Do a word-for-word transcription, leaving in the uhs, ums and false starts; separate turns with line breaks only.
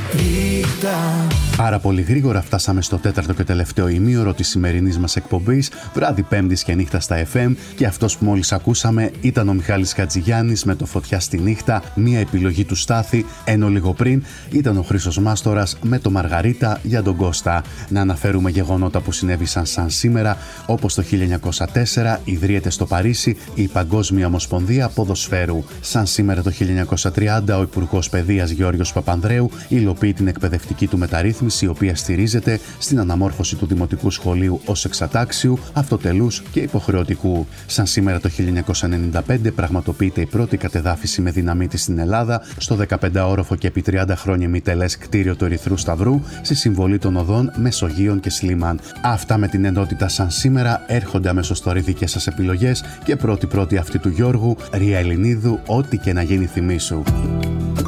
Πάρα πολύ γρήγορα φτάσαμε στο τέταρτο και τελευταίο ημίωρο της σημερινής μας εκπομπής, βράδυ Πέμπτης και νύχτα στα εφ εμ, και αυτός που μόλις ακούσαμε ήταν ο Μιχάλης Χατζηγιάννης με το Φωτιά στη νύχτα, μία επιλογή του Στάθη, ενώ λίγο πριν ήταν ο Χρήστος Μάστορας με το Μαργαρίτα για τον Κώστα. Να αναφέρουμε γεγονότα που συνέβησαν σαν σήμερα, όπως το χίλια εννιακόσια τέσσερα ιδρύεται στο Παρίσι η Παγκόσμια Ομοσπονδία Ποδοσφαίρου. Σαν σήμερα το χίλια εννιακόσια τριάντα ο Υπουργός Παιδείας Γεώργιος Παπανδρέου υλοποιεί την εκπαιδευτική του μεταρρύθμιση, η οποία στηρίζεται στην αναμόρφωση του Δημοτικού Σχολείου ως εξατάξιου, αυτοτελούς και υποχρεωτικού. Σαν σήμερα το χίλια εννιακόσια ενενήντα πέντε πραγματοποιείται η πρώτη κατεδάφιση με δυναμίτη στην Ελλάδα στο δεκαπεντάωροφο και επί τριάντα χρόνια μητελές κτίριο του Ερυθρού Σταυρού, στη συμβολή των οδών Μεσογείων και Σλίμαν. Αυτά με την ενότητα σαν σήμερα έρχονται αμέσως τώρα οι δικές σας επιλογές, και πρώτη-πρώτη αυτή του Γιώργου Ρία Ελληνίδου, ό,τι και να γίνει θυμίσου.